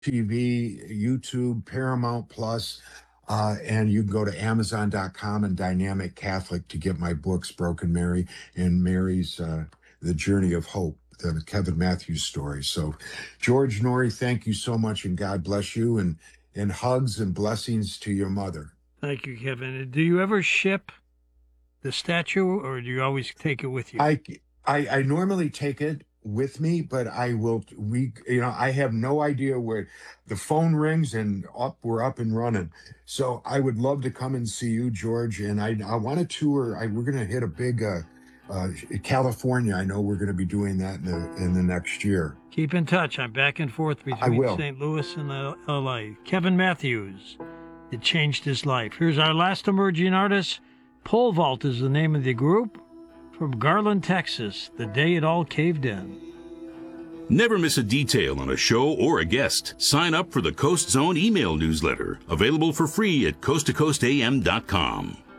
TV, YouTube, Paramount Plus, and you can go to Amazon.com and Dynamic Catholic to get my books, Broken Mary and Mary's The Journey of Hope, the Kevin Matthews story. So, George Noory, thank you so much, and God bless you, and hugs and blessings to your mother. Thank you, Kevin. Do you ever ship the statue, or do you always take it with you? I normally take it with me, but I have no idea where the phone rings and we're up and running. So I would love to come and see you, George. And I want to tour. We're going to hit a big California. I know we're going to be doing that in the next year. Keep in touch. I'm back and forth between St. Louis and L.A. Kevin Matthews. It changed his life. Here's our last emerging artist. Pole Vault is the name of the group. From Garland, Texas, the day it all caved in. Never miss a detail on a show or a guest. Sign up for the Coast Zone email newsletter, available for free at coasttocoastam.com.